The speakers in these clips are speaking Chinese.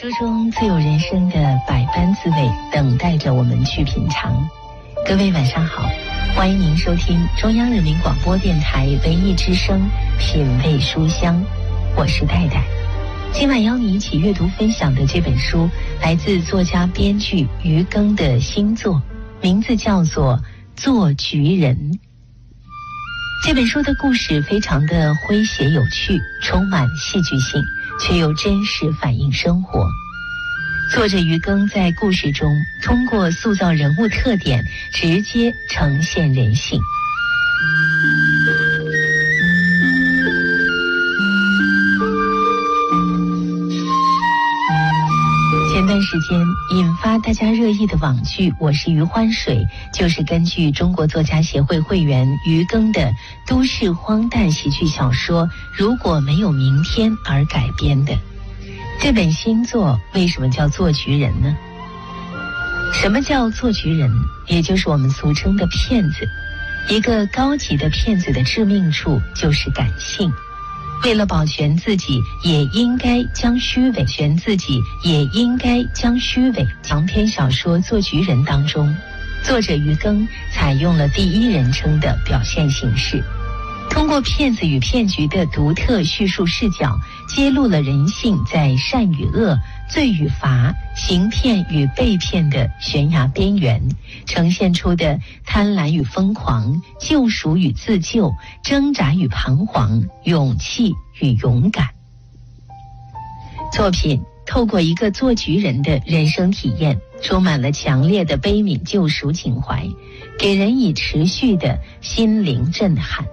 书中自有人生的百般滋味，等待着我们去品尝。各位晚上好，欢迎您收听中央人民广播电台文艺之声品味书香，我是戴戴。今晚邀你一起阅读分享的这本书来自作家编剧于庚的新作，名字叫做《做局人》。这本书的故事非常的诙谐有趣，充满戏剧性，却又真实反映生活。作者于庚在故事中通过塑造人物特点，直接呈现人性。前段时间引发大家热议的网剧《我是余欢水》，就是根据中国作家协会会员于庚的都市荒诞喜剧小说《如果没有明天》而改编的。这本新作为什么叫做局人呢？什么叫做局人？也就是我们俗称的骗子。一个高级的骗子的致命处就是感性，为了保全自己，也应该将虚伪长篇小说《做局人》当中，作者于庚采用了第一人称的表现形式，通过骗子与骗局的独特叙述视角，揭露了人性在善与恶、罪与罚、行骗与被骗的悬崖边缘，呈现出的贪婪与疯狂、救赎与自救、挣扎与彷徨、勇气与勇敢。作品透过一个做局人的人生体验，充满了强烈的悲悯救赎情怀，给人以持续的心灵震撼。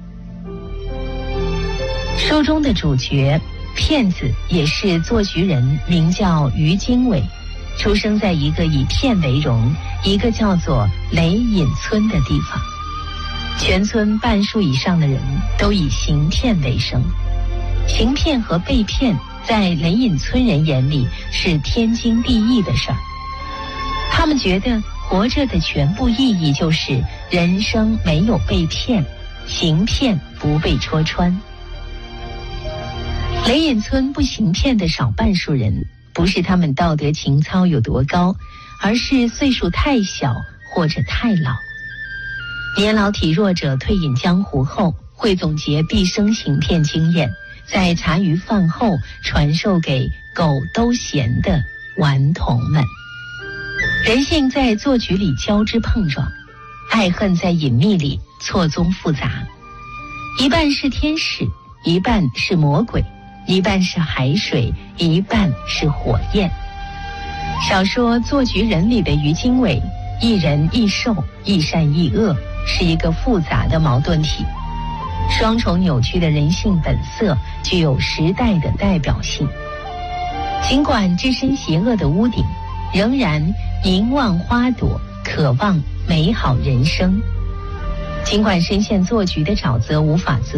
书中的主角骗子也是做局人，名叫于经纬，出生在一个以骗为荣、一个叫做雷隐村的地方。全村半数以上的人都以行骗为生，行骗和被骗在雷隐村人眼里是天经地义的事儿。他们觉得活着的全部意义就是人生没有被骗，行骗不被戳穿。雷隐村不行骗的少半数人，不是他们道德情操有多高，而是岁数太小或者太老。年老体弱者退隐江湖后，会总结毕生行骗经验，在茶余饭后传授给狗都嫌的顽童们。人性在做局里交织碰撞，爱恨在隐秘里错综复杂，一半是天使，一半是魔鬼，一半是海水，一半是火焰。小说《做局人》里的于经纬，一人一兽，一善一恶，是一个复杂的矛盾体。双重扭曲的人性本色具有时代的代表性。尽管置身邪恶的屋顶，仍然凝望花朵，渴望美好人生。尽管深陷做局的沼泽无法自